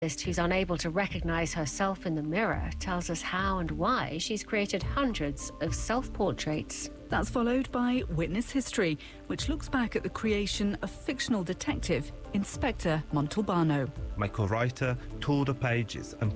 Who's unable to recognise herself in the mirror tells us how and why she's created hundreds of self-portraits. That's followed by Witness History, which looks back at the creation of fictional detective Inspector Montalbano. My co-writer tore the pages and